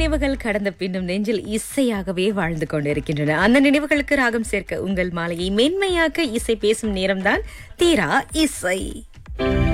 நினைவுகள் கடந்த பின்னும் நெஞ்சில் இசையாகவே வாழ்ந்து கொண்டிருக்கின்றன. அந்த நினைவுகளுக்கு ராகம் சேர்க்க உங்கள் மாலையை மென்மையாக்க இசை பேசும் நேரம்தான் தீரா இசை.